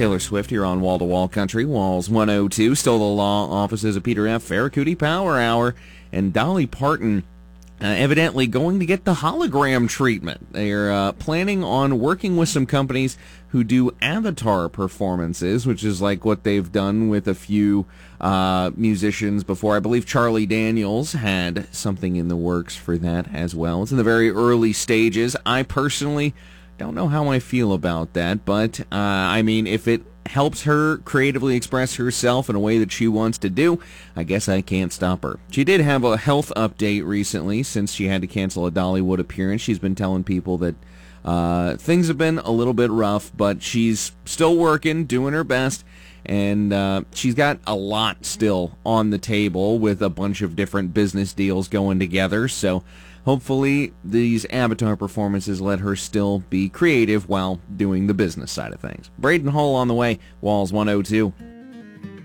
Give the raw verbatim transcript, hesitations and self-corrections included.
Taylor Swift here on Wall to Wall Country, Walls one oh two. Still the law offices of Peter F. Farrakouty Power Hour, and Dolly Parton uh, evidently going to get the hologram treatment. They're uh, planning on working with some companies who do avatar performances, which is like what they've done with a few uh, musicians before. I believe Charlie Daniels had something in the works for that as well. It's in the very early stages. I personally don't know how I feel about that, but uh, I mean, if it helps her creatively express herself in a way that she wants to do, I guess I can't stop her. She did have a health update recently since she had to cancel a Dollywood appearance. She's been telling people that uh, things have been a little bit rough, but she's still working, doing her best, and uh, she's got a lot still on the table with a bunch of different business deals going together, so hopefully these avatar performances let her still be creative while doing the business side of things. Braden Hull on the way, Walls one oh two.